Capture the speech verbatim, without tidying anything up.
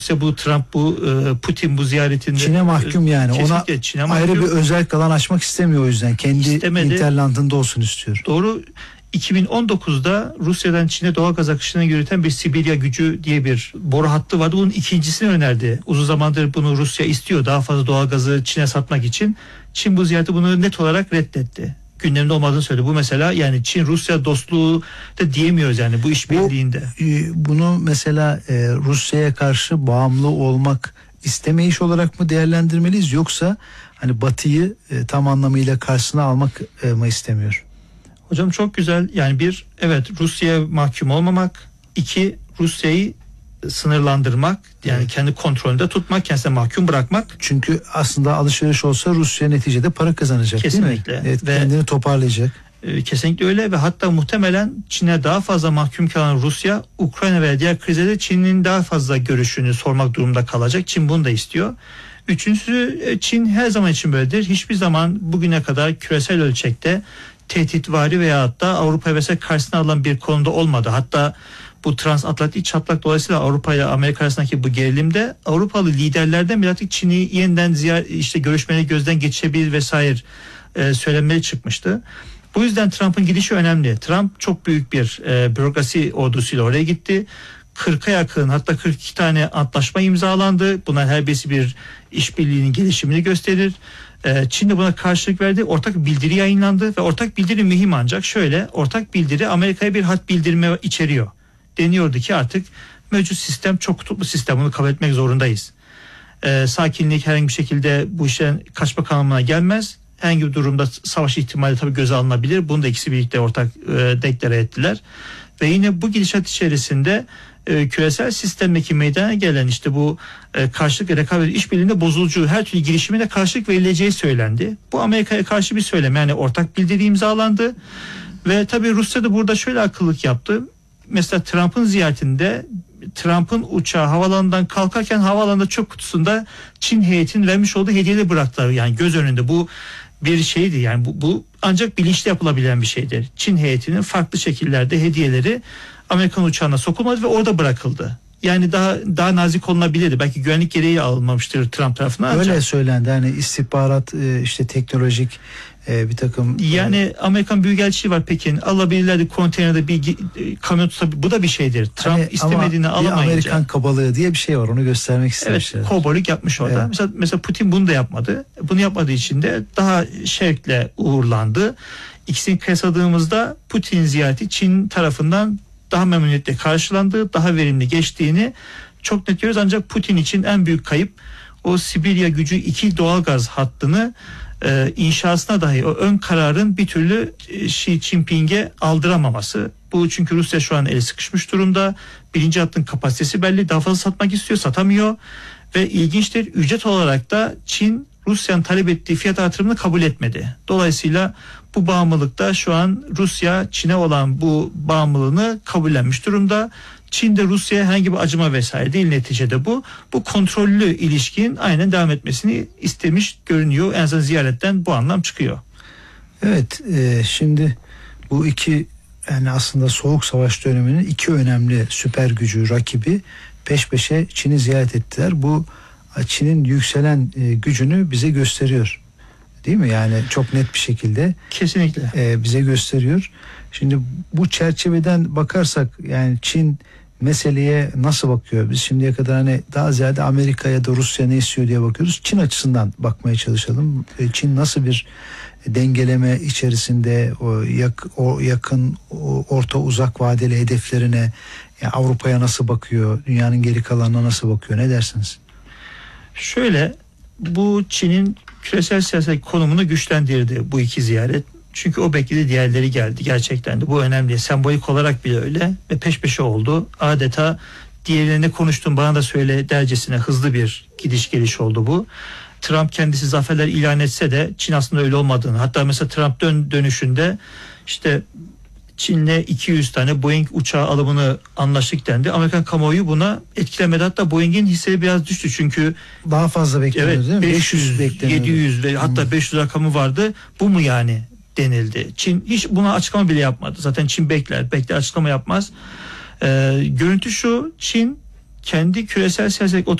Rusya bu Trump bu Putin bu ziyaretinde Çin'e mahkum yani. Ona Çin'e ayrı mahkum. bir özel alan açmak istemiyor, o yüzden kendi İstemedi. hinterlandında olsun istiyor. Doğru. iki bin on dokuzda Rusya'dan Çin'e doğal gaz akışını yürüten bir Sibirya gücü diye bir boru hattı vardı. Bunun ikincisini önerdi. Uzun zamandır bunu Rusya istiyor, daha fazla doğal gazı Çin'e satmak için. Çin bu ziyareti bunu net olarak reddetti. Gündemde olmadığını söyledi. Bu mesela yani Çin-Rusya dostluğu da diyemiyoruz yani bu işbirliğinde. Bu, bunu mesela e, Rusya'ya karşı bağımlı olmak istemeyiş olarak mı değerlendirmeliyiz, yoksa hani Batı'yı e, tam anlamıyla karşısına almak e, mı istemiyor? Hocam çok güzel. Yani bir, evet, Rusya'ya mahkum olmamak. İki, Rusya'yı sınırlandırmak. Yani evet, kendi kontrolünde tutmak, kendisine mahkum bırakmak. Çünkü aslında alışveriş olsa Rusya neticede para kazanacak. Kesinlikle. Değil mi? Evet, ve kendini toparlayacak. E, kesinlikle öyle ve hatta muhtemelen Çin'e daha fazla mahkum kalan Rusya, Ukrayna veya diğer krizlerde Çin'in daha fazla görüşünü sormak durumunda kalacak. Çin bunu da istiyor. Üçüncüsü, Çin her zaman için böyledir. Hiçbir zaman bugüne kadar küresel ölçekte tehditvari veya hatta Avrupa ve karşısına alınan bir konuda olmadı. Hatta bu transatlantik çatlak dolayısıyla Avrupa ile Amerika arasındaki bu gerilimde Avrupalı liderlerden bir artık Çin'i yeniden ziyaret, işte görüşmeleri gözden geçirebilir vesaire e, söylemleri çıkmıştı. Bu yüzden Trump'ın gidişi önemli. Trump çok büyük bir e, bürokrasi ordusuyla oraya gitti. kırka yakın, hatta kırk iki tane antlaşma imzalandı. Bunlar her birisi bir işbirliğinin gelişimini gösterir. Çin de buna karşılık verdi. Ortak bildiri yayınlandı ve ortak bildiri mühim, ancak şöyle, ortak bildiri Amerika'ya bir hat bildirme içeriyor. Deniyordu ki artık mevcut sistem çok kutuplu sistem, bunu kabul etmek zorundayız. Ee, sakinlik herhangi bir şekilde bu işten kaçma kanununa gelmez. Herhangi bir durumda savaş ihtimali tabii göze alınabilir. Bunu da ikisi birlikte ortak e, deklare ettiler. Ve yine bu gidişat içerisinde e, küresel sistemdeki meydana gelen işte bu e, karşılık rekabet işbirliğinde bozulucu her türlü girişimine karşılık verileceği söylendi. Bu Amerika'ya karşı bir söylem, yani ortak bildiri imzalandı. Ve tabii Rusya da burada şöyle akıllık yaptı. Mesela Trump'ın ziyaretinde Trump'ın uçağı havalandan kalkarken havaalanında çöp kutusunda Çin heyetinin vermiş olduğu hediyeleri bıraktılar. Yani göz önünde bu bir şeydi, yani bu, bu ancak bilinçli yapılabilen bir şeydir. Çin heyetinin farklı şekillerde hediyeleri Amerikan uçağına sokulmadı ve orada bırakıldı. Yani daha daha nazik olunabilirdi. Belki güvenlik gereği alınmamıştır Trump tarafından. Öyle ancak söylendi. Hani istihbarat, işte teknolojik bir takım. Yani Amerikan Büyükelçiliği var Pekin. Alabilirlerdi konteynerde bir kamyon tutabilir. Bu da bir şeydir. Trump hani istemediğini alamayınca. Amerikan kabalığı diye bir şey var. Onu göstermek istemişler. Evet, kovboyluk yapmış orada. Evet. Mesela, mesela Putin bunu da yapmadı. Bunu yapmadığı için de daha şevkle uğurlandı. İkisini kıyasladığımızda Putin ziyareti Çin tarafından daha memnuniyetle karşılandığı, daha verimli geçtiğini çok net görüyoruz. Ancak Putin için en büyük kayıp o Sibirya gücü iki doğalgaz hattını e, inşasına dahi o ön kararın bir türlü e, Xi Jinping'e aldıramaması. Bu çünkü Rusya şu an eli sıkışmış durumda. Birinci hattın kapasitesi belli. Daha fazla satmak istiyor, satamıyor. Ve ilginçtir, ücret olarak da Çin Rusya'nın talep ettiği fiyat artırımını kabul etmedi. Dolayısıyla bu bağımlılıkta şu an Rusya Çin'e olan bu bağımlılığını kabullenmiş durumda. Çin de Rusya'ya herhangi bir acıma vesaire değil neticede bu. Bu kontrollü ilişkinin aynen devam etmesini istemiş görünüyor. En azından ziyaretten bu anlam çıkıyor. Evet, e, şimdi bu iki, yani aslında Soğuk Savaş döneminin iki önemli süper gücü, rakibi peş peşe Çin'i ziyaret ettiler. Bu Çin'in yükselen e, gücünü bize gösteriyor. Değil mi? Yani çok net bir şekilde. Kesinlikle. E, bize gösteriyor. Şimdi bu çerçeveden bakarsak, yani Çin meseleye nasıl bakıyor? Biz şimdiye kadar hani daha ziyade Amerika ya da Rusya ne istiyor diye bakıyoruz. Çin açısından bakmaya çalışalım. E, Çin nasıl bir dengeleme içerisinde, o, yak, o yakın, o orta uzak vadeli hedeflerine, yani Avrupa'ya nasıl bakıyor? Dünyanın geri kalanına nasıl bakıyor? Ne dersiniz? Şöyle, bu Çin'in küresel siyaset konumunu güçlendirdi bu iki ziyaret. Çünkü o bekledi, diğerleri geldi. Gerçekten de bu önemli. Sembolik olarak bile öyle ve peş peşe oldu. Adeta diğerine ne konuştun bana da söyle dercesine hızlı bir gidiş geliş oldu bu. Trump kendisi zaferler ilan etse de Çin aslında öyle olmadığını, hatta mesela Trump dön dönüşünde işte Çin'le iki yüz tane Boeing uçağı alımını anlaştık dendi. Amerikan kamuoyu buna etkilemedi. Hatta Boeing'in hisseleri biraz düştü çünkü daha fazla bekleniyordu, evet, değil mi? beş yüz, yedi yüz ve hatta hmm. beş yüz rakamı vardı. Bu mu yani denildi. Çin hiç buna açıklama bile yapmadı. Zaten Çin bekler, bekler açıklama yapmaz. Ee, görüntü şu: Çin kendi küresel siyaset